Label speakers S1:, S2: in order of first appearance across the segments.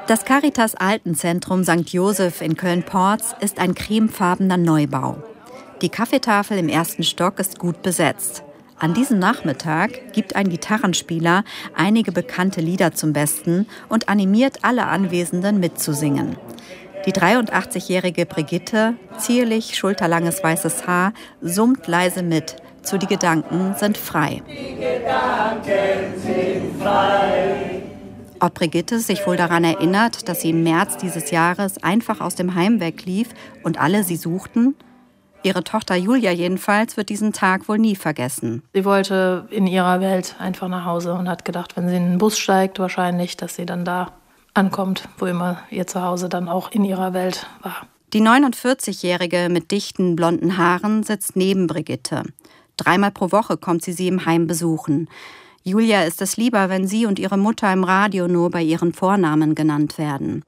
S1: Das Caritas Altenzentrum St. Joseph in Köln-Porz ist ein cremefarbener Neubau. Die Kaffeetafel im ersten Stock ist gut besetzt. An diesem Nachmittag gibt ein Gitarrenspieler einige bekannte Lieder zum Besten und animiert alle Anwesenden mitzusingen. Die 83-jährige Brigitte, zierlich schulterlanges weißes Haar, summt leise mit zu Die Gedanken sind frei. Die Gedanken sind frei. Ob Brigitte sich wohl daran erinnert, dass sie im März dieses Jahres einfach aus dem Heim weglief und alle sie suchten? Ihre Tochter Julia jedenfalls wird diesen Tag wohl nie vergessen.
S2: Sie wollte in ihrer Welt einfach nach Hause und hat gedacht, wenn sie in den Bus steigt, wahrscheinlich, dass sie dann da ankommt, wo immer ihr Zuhause dann auch in ihrer Welt war.
S1: Die 49-Jährige mit dichten, blonden Haaren sitzt neben Brigitte. 3-mal pro Woche kommt sie im Heim besuchen. Julia ist es lieber, wenn sie und ihre Mutter im Radio nur bei ihren Vornamen genannt werden.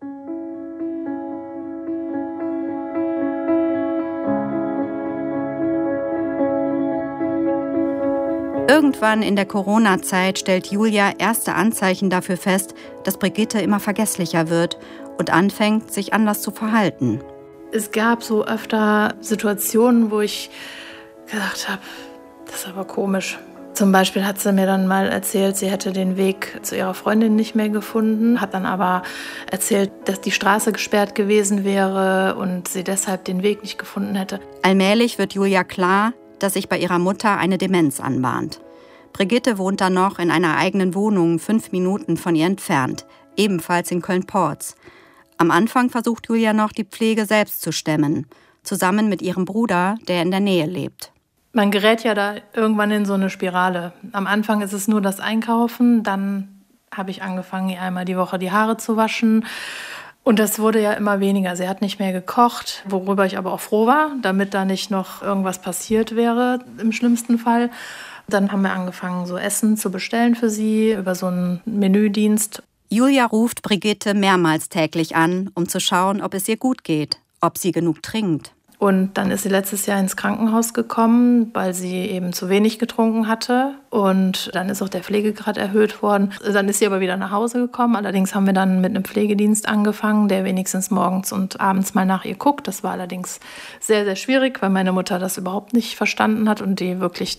S1: Irgendwann in der Corona-Zeit stellt Julia erste Anzeichen dafür fest, dass Brigitte immer vergesslicher wird und anfängt, sich anders zu verhalten.
S2: Es gab so öfter Situationen, wo ich gedacht habe, das ist aber komisch. Zum Beispiel hat sie mir dann mal erzählt, sie hätte den Weg zu ihrer Freundin nicht mehr gefunden, hat dann aber erzählt, dass die Straße gesperrt gewesen wäre und sie deshalb den Weg nicht gefunden hätte.
S1: Allmählich wird Julia klar, dass sich bei ihrer Mutter eine Demenz anbahnt. Brigitte wohnt dann noch in einer eigenen Wohnung 5 Minuten von ihr entfernt, ebenfalls in Köln-Porz. Am Anfang versucht Julia noch, die Pflege selbst zu stemmen, zusammen mit ihrem Bruder, der in der Nähe lebt.
S2: Man gerät ja da irgendwann in so eine Spirale. Am Anfang ist es nur das Einkaufen, dann habe ich angefangen, ihr einmal die Woche die Haare zu waschen. Und das wurde ja immer weniger. Sie hat nicht mehr gekocht, worüber ich aber auch froh war, damit da nicht noch irgendwas passiert wäre im schlimmsten Fall. Dann haben wir angefangen, so Essen zu bestellen für sie über so einen Menüdienst.
S1: Julia ruft Brigitte mehrmals täglich an, um zu schauen, ob es ihr gut geht, ob sie genug trinkt.
S2: Und dann ist sie letztes Jahr ins Krankenhaus gekommen, weil sie eben zu wenig getrunken hatte. Und dann ist auch der Pflegegrad erhöht worden. Dann ist sie aber wieder nach Hause gekommen. Allerdings haben wir dann mit einem Pflegedienst angefangen, der wenigstens morgens und abends mal nach ihr guckt. Das war allerdings sehr, sehr schwierig, weil meine Mutter das überhaupt nicht verstanden hat und die wirklich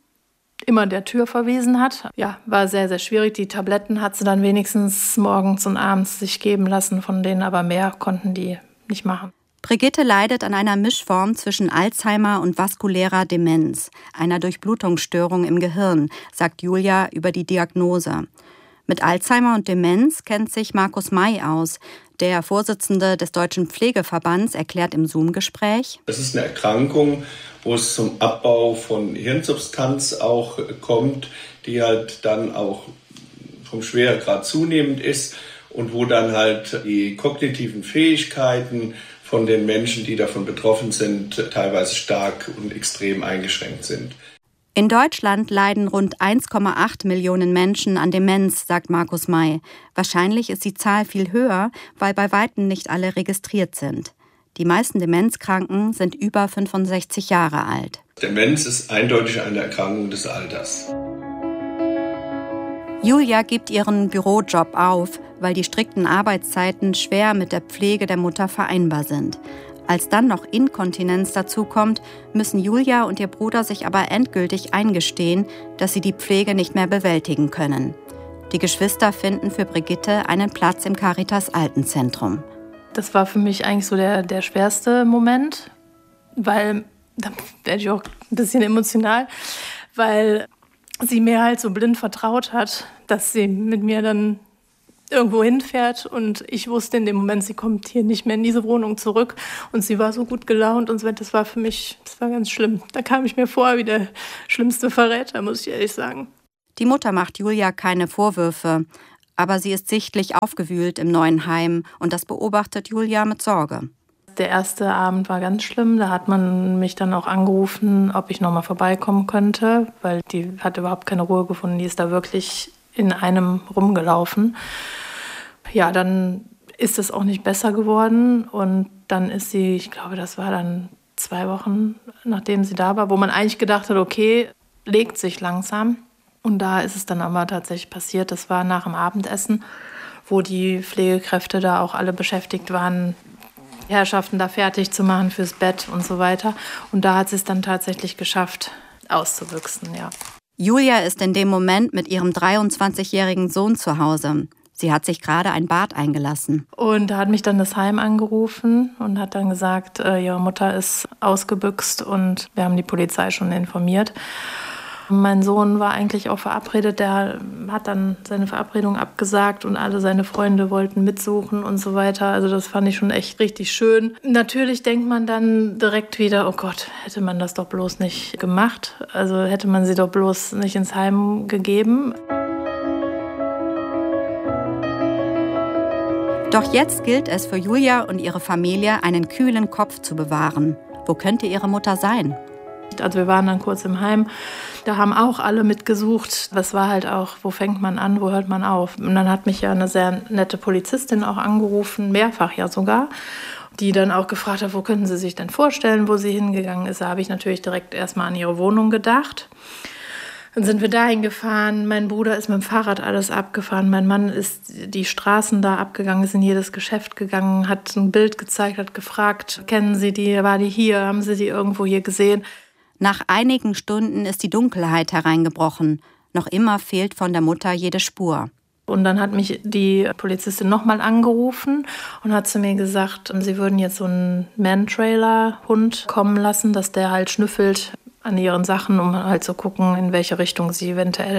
S2: immer der Tür verwiesen hat. Ja, war sehr, sehr schwierig. Die Tabletten hat sie dann wenigstens morgens und abends sich geben lassen, von denen aber mehr konnten die nicht machen.
S1: Brigitte leidet an einer Mischform zwischen Alzheimer und vaskulärer Demenz, einer Durchblutungsstörung im Gehirn, sagt Julia über die Diagnose. Mit Alzheimer und Demenz kennt sich Markus May aus. Der Vorsitzende des Deutschen Pflegeverbands erklärt im Zoom-Gespräch:
S3: Es ist eine Erkrankung, wo es zum Abbau von Hirnsubstanz auch kommt, die halt dann auch vom Schweregrad zunehmend ist und wo dann halt die kognitiven Fähigkeiten von den Menschen, die davon betroffen sind, teilweise stark und extrem eingeschränkt sind.
S1: In Deutschland leiden rund 1,8 Millionen Menschen an Demenz, sagt Markus May. Wahrscheinlich ist die Zahl viel höher, weil bei weitem nicht alle registriert sind. Die meisten Demenzkranken sind über 65 Jahre alt.
S3: Demenz ist eindeutig eine Erkrankung des Alters.
S1: Julia gibt ihren Bürojob auf, weil die strikten Arbeitszeiten schwer mit der Pflege der Mutter vereinbar sind. Als dann noch Inkontinenz dazukommt, müssen Julia und ihr Bruder sich aber endgültig eingestehen, dass sie die Pflege nicht mehr bewältigen können. Die Geschwister finden für Brigitte einen Platz im Caritas Altenzentrum.
S2: Das war für mich eigentlich so der schwerste Moment, weil, da werde ich auch ein bisschen emotional, weil sie mir halt so blind vertraut hat, dass sie mit mir dann irgendwo hinfährt und ich wusste in dem Moment, sie kommt hier nicht mehr in diese Wohnung zurück und sie war so gut gelaunt und so, das war für mich, das war ganz schlimm. Da kam ich mir vor wie der schlimmste Verräter, muss ich ehrlich sagen.
S1: Die Mutter macht Julia keine Vorwürfe, aber sie ist sichtlich aufgewühlt im neuen Heim und das beobachtet Julia mit Sorge.
S2: Der erste Abend war ganz schlimm, da hat man mich dann auch angerufen, ob ich nochmal vorbeikommen könnte, weil die hat überhaupt keine Ruhe gefunden, die ist da wirklich in einem rumgelaufen. Ja, dann ist es auch nicht besser geworden und dann ist sie, ich glaube, das war dann 2 Wochen, nachdem sie da war, wo man eigentlich gedacht hat, okay, legt sich langsam. Und da ist es dann aber tatsächlich passiert, das war nach dem Abendessen, wo die Pflegekräfte da auch alle beschäftigt waren, die Herrschaften da fertig zu machen fürs Bett und so weiter. Und da hat sie es dann tatsächlich geschafft, auszuwüchsen, ja.
S1: Julia ist in dem Moment mit ihrem 23-jährigen Sohn zu Hause. Sie hat sich gerade ein Bad eingelassen.
S2: Und da hat mich dann das Heim angerufen und hat dann gesagt, ihre Mutter ist ausgebüxt und wir haben die Polizei schon informiert. Mein Sohn war eigentlich auch verabredet, der hat dann seine Verabredung abgesagt und alle seine Freunde wollten mitsuchen und so weiter. Also das fand ich schon echt richtig schön. Natürlich denkt man dann direkt wieder, oh Gott, hätte man das doch bloß nicht gemacht. Also hätte man sie doch bloß nicht ins Heim gegeben.
S1: Doch jetzt gilt es für Julia und ihre Familie, einen kühlen Kopf zu bewahren. Wo könnte ihre Mutter sein?
S2: Also wir waren dann kurz im Heim, da haben auch alle mitgesucht. Das war halt auch, wo fängt man an, wo hört man auf? Und dann hat mich ja eine sehr nette Polizistin auch angerufen, mehrfach ja sogar, die dann auch gefragt hat, wo könnten Sie sich denn vorstellen, wo sie hingegangen ist. Da habe ich natürlich direkt erstmal an ihre Wohnung gedacht. Dann sind wir dahin gefahren, mein Bruder ist mit dem Fahrrad alles abgefahren, mein Mann ist die Straßen da abgegangen, ist in jedes Geschäft gegangen, hat ein Bild gezeigt, hat gefragt, kennen Sie die, war die hier, haben Sie die irgendwo hier gesehen?
S1: Nach einigen Stunden ist die Dunkelheit hereingebrochen. Noch immer fehlt von der Mutter jede Spur.
S2: Und dann hat mich die Polizistin nochmal angerufen und hat zu mir gesagt, sie würden jetzt so einen Man-Trailer-Hund kommen lassen, dass der halt schnüffelt an ihren Sachen, um halt zu gucken, in welche Richtung sie eventuell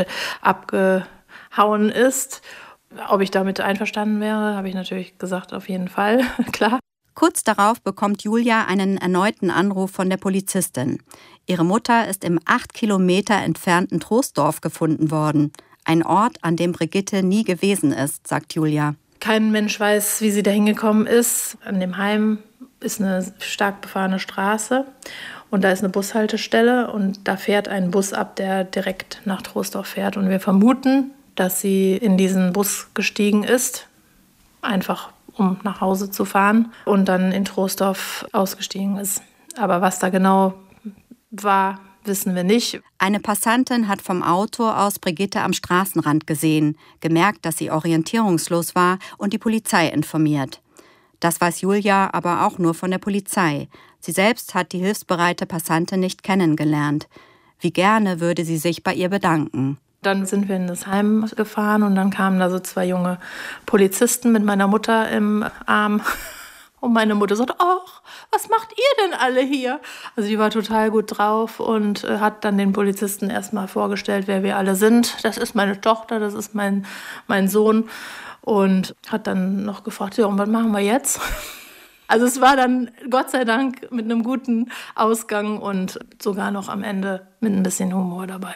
S2: abgehauen ist. Ob ich damit einverstanden wäre, habe ich natürlich gesagt, auf jeden Fall, klar.
S1: Kurz darauf bekommt Julia einen erneuten Anruf von der Polizistin. Ihre Mutter ist im 8 Kilometer entfernten Troisdorf gefunden worden. Ein Ort, an dem Brigitte nie gewesen ist, sagt Julia.
S2: Kein Mensch weiß, wie sie da hingekommen ist. An dem Heim ist eine stark befahrene Straße und da ist eine Bushaltestelle und da fährt ein Bus ab, der direkt nach Troisdorf fährt. Und wir vermuten, dass sie in diesen Bus gestiegen ist, einfach um nach Hause zu fahren und dann in Troisdorf ausgestiegen ist. Aber was da genau war, wissen wir nicht.
S1: Eine Passantin hat vom Auto aus Brigitte am Straßenrand gesehen, gemerkt, dass sie orientierungslos war und die Polizei informiert. Das weiß Julia aber auch nur von der Polizei. Sie selbst hat die hilfsbereite Passantin nicht kennengelernt. Wie gerne würde sie sich bei ihr bedanken.
S2: Dann sind wir in das Heim gefahren und dann kamen da so 2 junge Polizisten mit meiner Mutter im Arm. Und meine Mutter sagte, ach, was macht ihr denn alle hier? Also die war total gut drauf und hat dann den Polizisten erstmal vorgestellt, wer wir alle sind. Das ist meine Tochter, das ist mein Sohn. Und hat dann noch gefragt, ja, und was machen wir jetzt? Also es war dann Gott sei Dank mit einem guten Ausgang und sogar noch am Ende mit ein bisschen Humor dabei.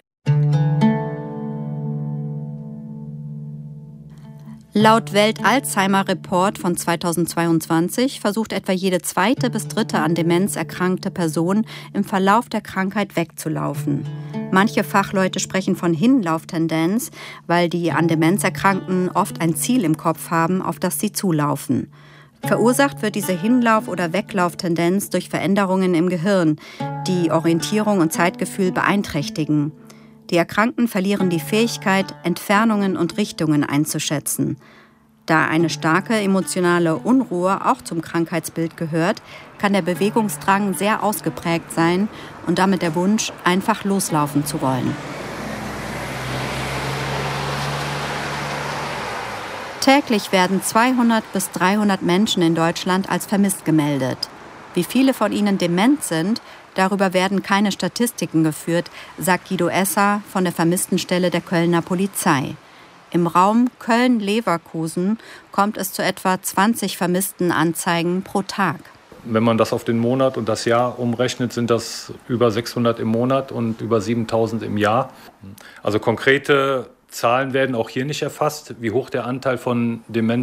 S1: Laut Welt-Alzheimer-Report von 2022 versucht etwa jede 2. bis 3. an Demenz erkrankte Person im Verlauf der Krankheit wegzulaufen. Manche Fachleute sprechen von Hinlauftendenz, weil die an Demenz Erkrankten oft ein Ziel im Kopf haben, auf das sie zulaufen. Verursacht wird diese Hinlauf- oder Weglauftendenz durch Veränderungen im Gehirn, die Orientierung und Zeitgefühl beeinträchtigen. Die Erkrankten verlieren die Fähigkeit, Entfernungen und Richtungen einzuschätzen. Da eine starke emotionale Unruhe auch zum Krankheitsbild gehört, kann der Bewegungsdrang sehr ausgeprägt sein und damit der Wunsch, einfach loslaufen zu wollen. Täglich werden 200 bis 300 Menschen in Deutschland als vermisst gemeldet. Wie viele von ihnen dement sind, darüber werden keine Statistiken geführt, sagt Guido Esser von der Vermisstenstelle der Kölner Polizei. Im Raum Köln-Leverkusen kommt es zu etwa 20 Vermisstenanzeigen pro Tag.
S4: Wenn man das auf den Monat und das Jahr umrechnet, sind das über 600 im Monat und über 7.000 im Jahr. Also konkrete Zahlen werden auch hier nicht erfasst, wie hoch der Anteil von Demenz